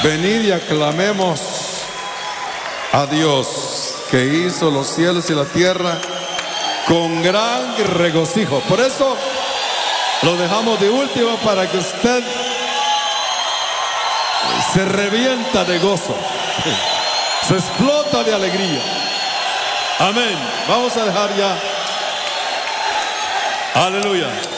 Venid y aclamemos a Dios que hizo los cielos y la tierra con gran regocijo. Por eso lo dejamos de último para que usted se revienta de gozo, se explota de alegría. Amén. Vamos a dejar ya. Aleluya.